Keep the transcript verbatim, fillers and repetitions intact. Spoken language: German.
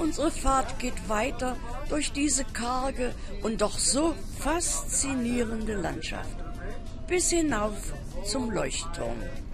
Unsere Fahrt geht weiter durch diese karge und doch so faszinierende Landschaft, bis hinauf zum Leuchtturm.